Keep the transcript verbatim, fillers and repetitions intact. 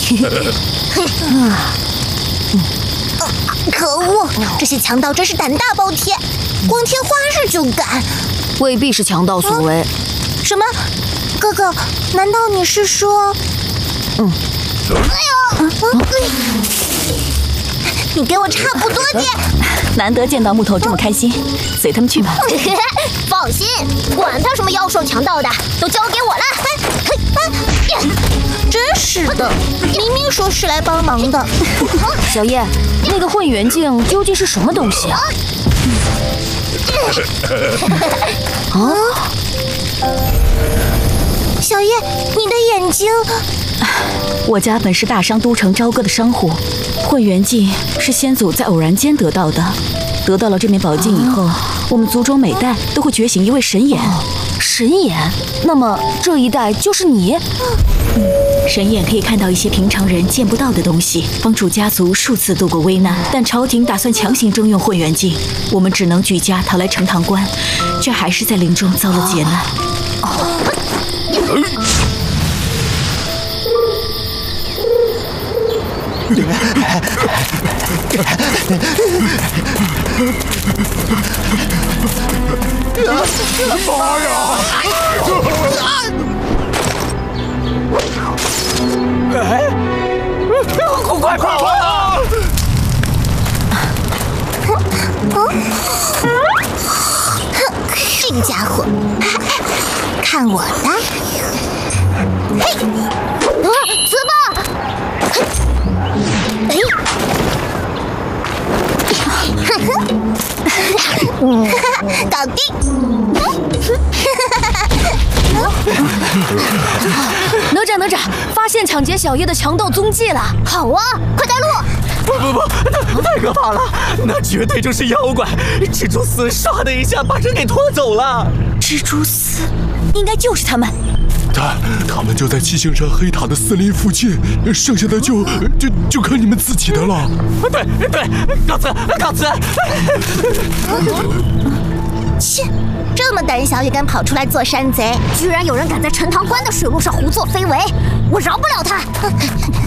可恶，这些强盗真是胆大包天，光天化日就敢。 未必是强盗所为。 什么？哥哥，难道你是说……嗯。哎呀！你给我差不多点。 难得见到木头这么开心，随他们去吧。 放心，管他什么妖兽强盗的，都交给我了。真是的，明明说是来帮忙的。 小叶，那个混元镜究竟是什么东西啊？啊！ 小叶，你的眼睛…… 我家本是大商都城朝歌的商户，混元镜是先祖在偶然间得到的。得到了这面宝镜以后，我们族中每代都会觉醒一位神眼。 哦、神眼？那么这一代就是你？ 嗯，神眼可以看到一些平常人见不到的东西，帮助家族数次度过危难。但朝廷打算强行征用混元镜，我们只能举家逃来成堂关，这还是在林中遭了劫难。哦。 妈呀！哎，快跑啊！ 这个家伙，看我的！嘿，啊，死吧！哎，哼哼，搞定！ 哪吒哪吒，发现抢劫小叶的强盗踪迹了！ 好啊，快带路！ 不不不，太太可怕了，那绝对就是妖怪！蜘蛛丝唰的一下把人给拖走了。 蜘蛛丝，应该就是他们。 他他们就在七星山黑塔的森林附近，剩下的就就就看你们自己的了。 对对，告辞告辞。 切，这么胆小也敢跑出来做山贼，居然有人敢在陈塘关的水路上胡作非为，我饶不了他！